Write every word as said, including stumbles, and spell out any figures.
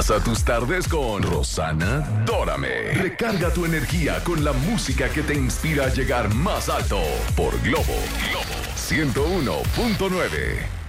Pasa tus tardes con Rosana Dórame. Recarga tu energía con la música que te inspira a llegar más alto por Globo, Globo ciento uno punto nueve.